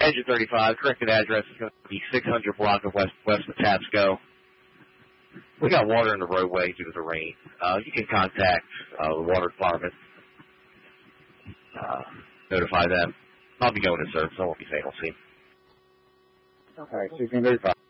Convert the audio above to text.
Engine 35, corrected address is going to be 600 block of west of Tapsco. We got water in the roadway due to the rain. You can contact the water department, notify them. I'll be going to service. I won't be fatal. See. All right, 1635.